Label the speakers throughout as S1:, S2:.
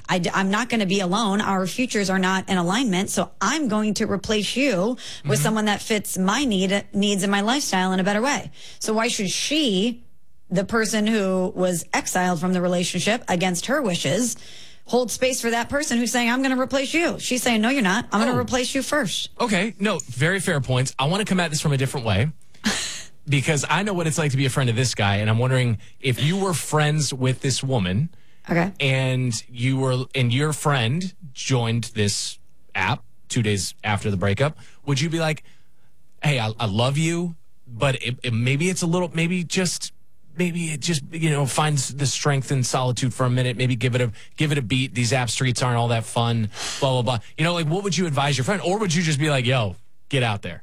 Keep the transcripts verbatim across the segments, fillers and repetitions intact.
S1: I, am not going to be alone. Our futures are not in alignment. So I'm going to replace you with mm-hmm. someone that fits my need, needs and my lifestyle in a better way. So why should she, the person who was exiled from the relationship against her wishes, hold space for that person who's saying, I'm going to replace you? She's saying, no, you're not. I'm oh. going to replace you first.
S2: Okay. No, very fair points. I want to come at this from a different way. Because I know what it's like to be a friend of this guy, and I'm wondering if you were friends with this woman,
S1: okay,
S2: and you were and your friend joined this app two days after the breakup, would you be like, "Hey, I, I love you, but it, it, maybe it's a little, maybe just, maybe it just, you know, finds the strength in solitude for a minute. Maybe give it a give it a beat. These app streets aren't all that fun. Blah blah blah. You know, like what would you advise your friend, or would you just be like, "Yo, get out there,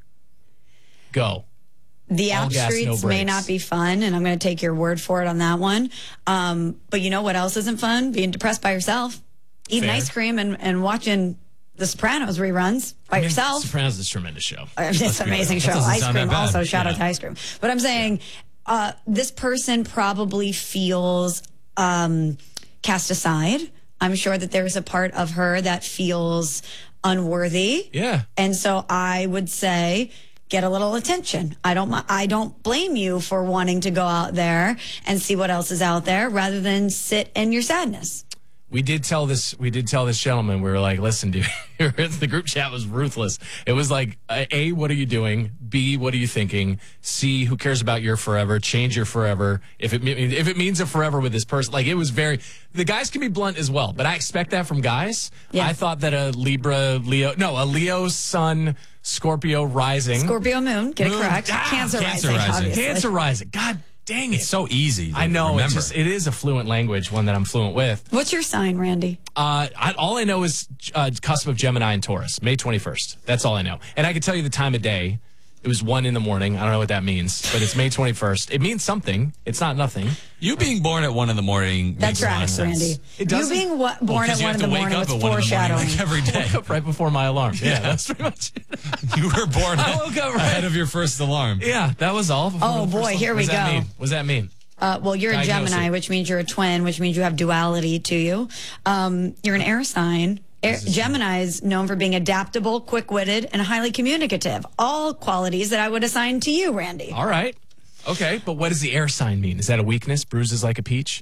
S2: go."
S1: The app
S2: gas,
S1: streets
S2: no
S1: may not be fun, and I'm going to take your word for it on that one. Um, but you know what else isn't fun? Being depressed by yourself. Eating
S2: Fair.
S1: ice cream and, and watching The Sopranos reruns by
S2: I mean,
S1: yourself.
S2: Sopranos is a tremendous show.
S1: It's an amazing show. Ice cream also, shout yeah. out to ice cream. But I'm saying uh, this person probably feels um, cast aside. I'm sure that there's a part of her that feels unworthy.
S2: Yeah.
S1: And so I would say, get a little attention. I don't I don't blame you for wanting to go out there and see what else is out there rather than sit in your sadness.
S2: We did tell this we did tell this gentleman, we were like, listen, dude, the group chat was ruthless. It was like, A, what are you doing? B, what are you thinking? C, who cares about your forever? Change your forever. If it if it means a forever with this person. Like, it was very, the guys can be blunt as well, but I expect that from guys. Yeah. I thought that a Libra, Leo, no, a Leo, Sun, Scorpio rising.
S1: Scorpio moon, get
S2: moon,
S1: it correct.
S2: Ah,
S1: Cancer,
S2: cancer
S1: rising,
S2: rising.
S1: obviously.
S2: Cancer rising. God dang it.
S3: It's so easy to
S2: I know.
S3: remember.
S2: It's just, it is a fluent language, one that I'm fluent with.
S1: What's your sign, Randy?
S2: Uh, I, all I know is uh, cusp of Gemini and Taurus, May twenty-first. That's all I know. And I can tell you the time of day. It was one in the morning. I don't know what that means, but it's May twenty-first. It means something. It's not nothing.
S3: You being born at one in the morning
S1: That's
S3: makes a lot of
S1: right,
S3: sense.
S1: Randy.
S2: It
S1: you
S2: doesn't?
S1: being what, born
S3: well,
S1: at one in the morning was
S3: foreshadowing.
S1: foreshadowing.
S3: Like every day.
S2: I woke up right before my alarm. Yeah, that's pretty much it.
S3: You were born
S2: I woke up right.
S3: ahead of your first alarm.
S2: Yeah, that was all.
S1: Oh, boy, here we
S2: what does that
S1: go.
S2: mean? What does that mean?
S1: Uh, well, you're a
S2: Diagnose
S1: Gemini,
S2: it.
S1: which means you're a twin, which means you have duality to you. Um, you're an air sign. Air, Gemini is known for being adaptable, quick-witted, and highly communicative. All qualities that I would assign to you, Randy.
S2: All right. Okay, but what does the air sign mean? Is that a weakness? Bruises like a peach?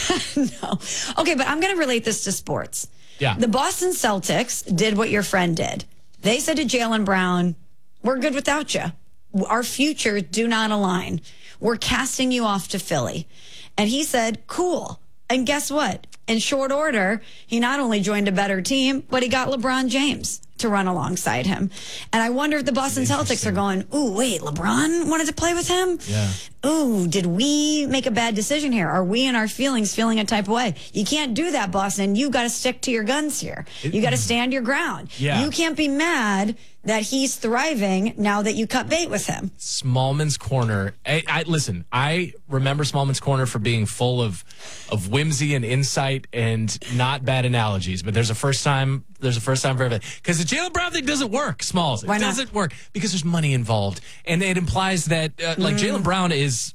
S1: No. Okay, but I'm going to relate this to sports.
S2: Yeah.
S1: The Boston Celtics did what your friend did. They said to Jaylen Brown, we're good without you. Our futures do not align. We're casting you off to Philly. And he said, cool. And guess what? In short order, he not only joined a better team, but he got LeBron James to run alongside him. And I wonder if the Boston Celtics are going, ooh, wait, LeBron wanted to play with him?
S2: Yeah.
S1: Ooh, did we make a bad decision here? Are we in our feelings feeling a type of way? You can't do that, Boston. You got to stick to your guns here. You got to stand your ground.
S2: Yeah.
S1: You can't be mad that he's thriving now that you cut bait with him.
S2: Smallman's Corner. I, I listen. I remember Smallman's Corner for being full of of whimsy and insight and not bad analogies. But there's a first time. There's a first time for everything. Because the Jaylen Brown thing doesn't work. Smalls. It
S1: Why not?
S2: doesn't work because there's money involved, and it implies that uh, like
S1: Mm.
S2: Jaylen Brown is.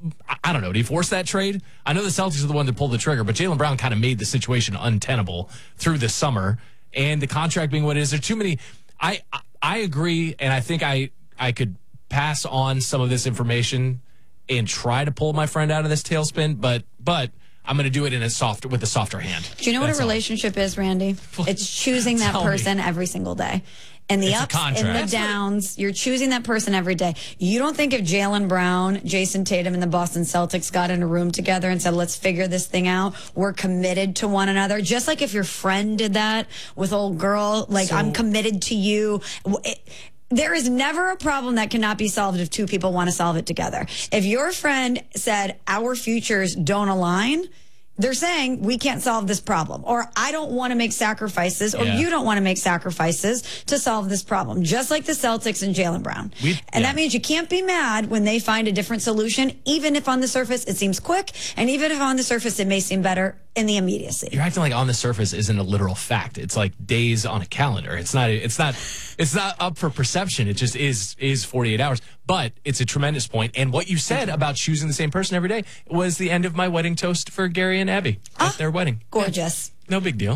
S2: I don't know. Did he force that trade? I know the Celtics are the one that pulled the trigger, but Jaylen Brown kind of made the situation untenable through the summer, and the contract being what it is. There's too many. I I agree, and I think I I could pass on some of this information and try to pull my friend out of this tailspin, but but I'm going to do it in a soft with a softer hand.
S1: Do you know
S2: That's
S1: what a
S2: all.
S1: relationship is, Randy? It's choosing that
S2: Tell me.
S1: person every single day. And the
S3: It's a
S1: ups and
S3: contract.
S1: the
S3: That's
S1: downs, you're choosing that person every day. You don't think if Jaylen Brown, Jason Tatum, and the Boston Celtics got in a room together and said, let's figure this thing out, we're committed to one another. Just like if your friend did that with old girl, like,
S2: So-
S1: I'm committed to you. It, there is never a problem that cannot be solved if two people want to solve it together. If your friend said, our futures don't align, they're saying we can't solve this problem, or I don't want to make sacrifices, or
S2: Yeah.
S1: you don't want to make sacrifices to solve this problem, just like the Celtics and Jaylen Brown.
S2: We-
S1: and
S2: yeah.
S1: that means you can't be mad when they find a different solution, even if on the surface it seems quick, and even if on the surface it may seem better in the immediacy.
S2: You're acting like on the surface isn't a literal fact. It's like days on a calendar. It's not. It's not. It's not up for perception. It just is. Is forty-eight hours. But it's a tremendous point. And what you said about choosing the same person every day was the end of my wedding toast for Gary and Abby at
S1: Ah,
S2: their wedding.
S1: Gorgeous.
S2: No big deal.